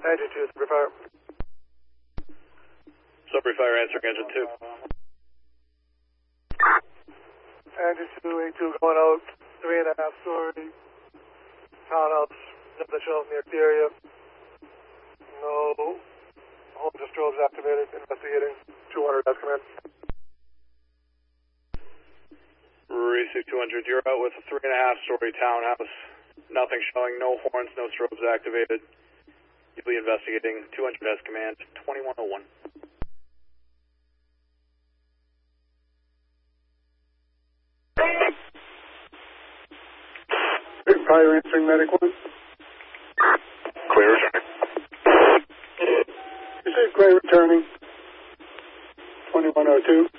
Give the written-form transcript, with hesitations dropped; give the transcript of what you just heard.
Engine 2, Subway Fire. Subway Fire answering engine 2. Engine 2, A2 going out, 3.5-story townhouse, nothing shown near the area. No home strobes activated, investigating. 200, that's command. Receive 200, you're out with a 3.5-story townhouse. Nothing showing, no horns, no strobes activated. You'll be investigating. 200 has command, 2101. Fire answering medic 1. Clear returning. Receive clear returning. 2102.